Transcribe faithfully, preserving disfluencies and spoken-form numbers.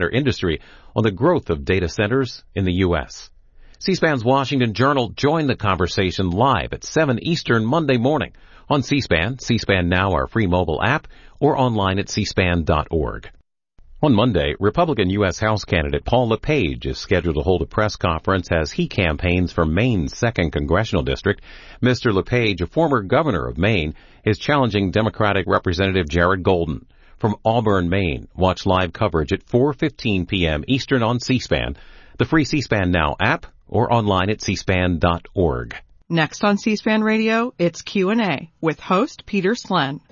industry on the growth of data centers in the U S. C-SPAN's Washington Journal joined the conversation live at seven Eastern Monday morning on C-SPAN, C-SPAN Now, our free mobile app, or online at c span dot org. On Monday, Republican U S House candidate Paul LePage is scheduled to hold a press conference as he campaigns for Maine's second congressional district. Mister LePage, a former governor of Maine, is challenging Democratic Representative Jared Golden. From Auburn, Maine, watch live coverage at four fifteen p.m. Eastern on C-SPAN, the free C-SPAN Now app, or online at c span dot org. Next on C-SPAN Radio, it's Q and A with host Peter Slen.